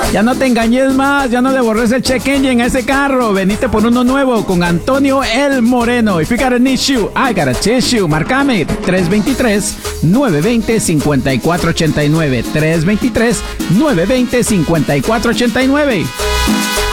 Ya no te engañes más, ya no le borres el check engine a ese carro. Venite por uno nuevo con Antonio El Moreno. If you got an issue, I got a tissue. Marcame 323-920-5489. 323-920-5489.